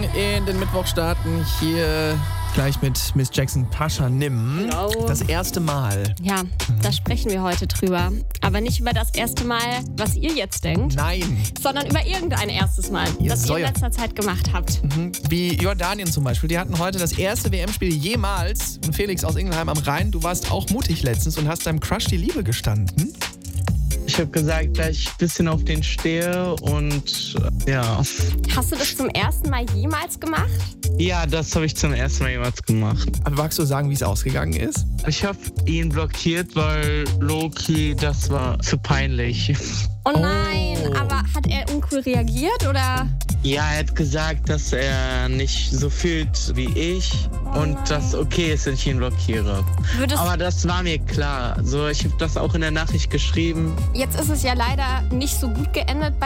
in den Mittwoch starten. Hier gleich mit Miss Jackson, Pascha Nimm. Genau. Das erste Mal. Ja, da sprechen wir heute drüber. Aber nicht über das erste Mal, was ihr jetzt denkt, Nein. sondern über irgendein erstes Mal, das ihr in letzter Zeit gemacht habt. Wie Jordanien zum Beispiel. Die hatten heute das erste WM-Spiel jemals. Und Felix aus Ingelheim am Rhein, du warst auch mutig letztens und hast deinem Crush die Liebe gestanden. Ich habe gesagt, dass ich ein bisschen auf den stehe und ja. Hast du das zum ersten Mal jemals gemacht? Ja, das habe ich zum ersten Mal jemals gemacht. Aber magst du sagen, wie es ausgegangen ist? Ich habe ihn blockiert, weil Loki, das war zu peinlich. Oh nein, aber hat er uncool reagiert oder? Ja, er hat gesagt, dass er nicht so fühlt wie ich und dass okay ist, wenn ich ihn blockiere. Aber das war mir klar. Also ich habe das auch in der Nachricht geschrieben. Jetzt ist es ja leider nicht so gut geendet bei